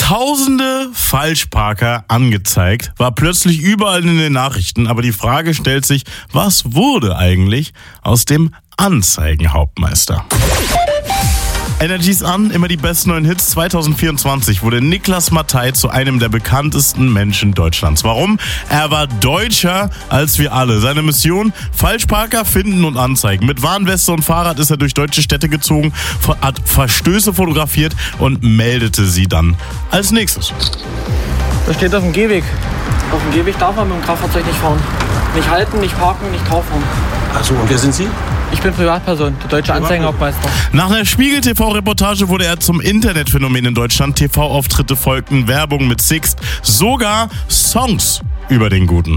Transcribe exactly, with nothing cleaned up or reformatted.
Tausende Falschparker angezeigt, war plötzlich überall in den Nachrichten, aber die Frage stellt sich, was wurde eigentlich aus dem Anzeigenhauptmeister? Energies an, immer die besten neuen Hits. zwanzig vierundzwanzig wurde Niklas Mattei zu einem der bekanntesten Menschen Deutschlands. Warum? Er war deutscher als wir alle. Seine Mission? Falschparker finden und anzeigen. Mit Warnweste und Fahrrad ist er durch deutsche Städte gezogen, hat Verstöße fotografiert und meldete sie dann als nächstes. Da steht auf dem Gehweg. Auf dem Gehweg darf man mit dem Kraftfahrzeug nicht fahren. Nicht halten, nicht parken, nicht drauffahren. Achso, und wer sind Sie? Ich bin Privatperson, der deutsche Anzeigenhauptmeister. Nach einer Spiegel-T V-Reportage wurde er zum Internetphänomen in Deutschland. T V-Auftritte folgten, Werbung mit Sixt, sogar Songs über den Guten.